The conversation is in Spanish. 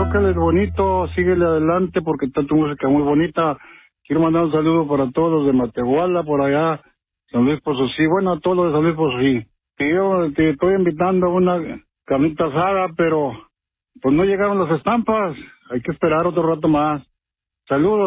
tócales bonito, síguele adelante porque está tu música muy bonita. Quiero mandar un saludo para todos los de Matehuala, por allá, San Luis Potosí, bueno, a todos los de San Luis Potosí. Y yo te estoy invitando a una carnita asada, pero pues no llegaron las estampas, hay que esperar otro rato más. Saludos.